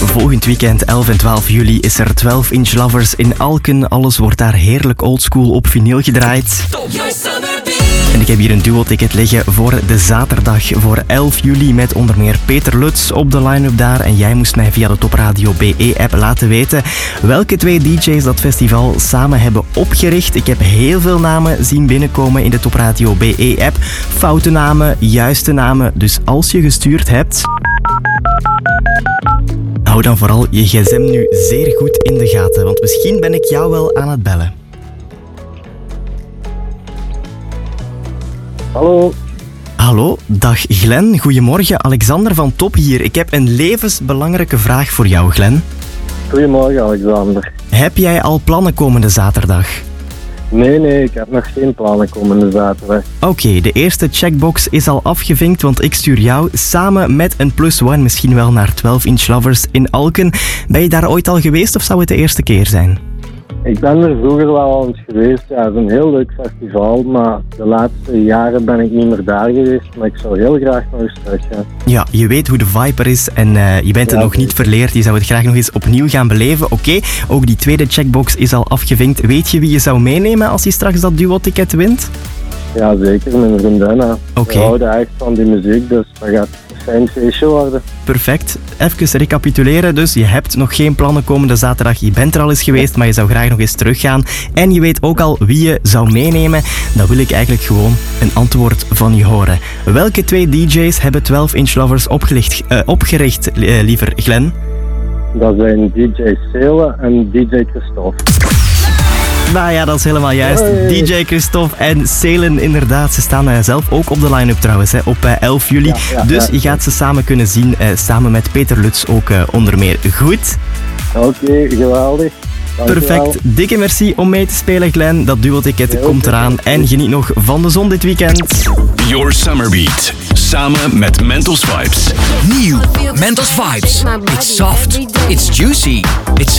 Volgend weekend, 11 en 12 juli, is er 12 Inch Lovers in Alken. Alles wordt daar heerlijk oldschool op vinyl gedraaid. En ik heb hier een duo-ticket liggen voor de zaterdag voor 11 juli met onder meer Peter Lutz op de line-up daar. En jij moest mij via de Top Radio BE-app laten weten welke 2 DJ's dat festival samen hebben opgericht. Ik heb heel veel namen zien binnenkomen in de Top Radio BE-app. Foute namen, juiste namen. Dus als je gestuurd hebt, hou dan vooral je gsm nu zeer goed in de gaten. Want misschien ben ik jou wel aan het bellen. Hallo. Hallo, dag Glenn. Goedemorgen, Alexander van Top hier. Ik heb een levensbelangrijke vraag voor jou, Glenn. Goedemorgen, Alexander. Heb jij al plannen komende zaterdag? Nee, ik heb nog geen plannen komende zaterdag. Oké, de eerste checkbox is al afgevinkt, want ik stuur jou samen met een +1 misschien wel naar 12 Inch Lovers in Alken. Ben je daar ooit al geweest of zou het de eerste keer zijn? Ik ben er vroeger wel al eens geweest. Ja, het is een heel leuk festival, maar de laatste jaren ben ik niet meer daar geweest. Maar ik zou heel graag nog eens terug gaan. Ja, je weet hoe de vibe er is en je bent het nog niet verleerd. Je zou het graag nog eens opnieuw gaan beleven. Oké, ook die tweede checkbox is al afgevinkt. Weet je wie je zou meenemen als je straks dat duo-ticket wint? Ja, zeker. Mijn vriendin. Oké. We houden echt van die muziek, dus dat gaat een fijn feestje worden. Perfect. Even recapituleren. Dus je hebt nog geen plannen komende zaterdag. Je bent er al eens geweest, maar je zou graag nog eens teruggaan. En je weet ook al wie je zou meenemen. Dan wil ik eigenlijk gewoon een antwoord van je horen. Welke 2 DJ's hebben 12 Inch Lovers opgericht, liever Glenn? Dat zijn DJ Seele en DJ Christophe. Nou ja, dat is helemaal juist. Hey. DJ Christophe en Selen, inderdaad. Ze staan zelf ook op de line-up trouwens, op 11 juli. Dus je gaat ze samen kunnen zien, samen met Peter Lutz ook onder meer. Goed? Oké, geweldig. Dankjewel. Perfect. Dikke merci om mee te spelen, Glenn. Dat duo-ticket komt eraan. En geniet nog van de zon dit weekend. Your Summer Beat. Samen met Mentos Vibes. Nieuw Mentos Vibes. It's soft. It's juicy. It's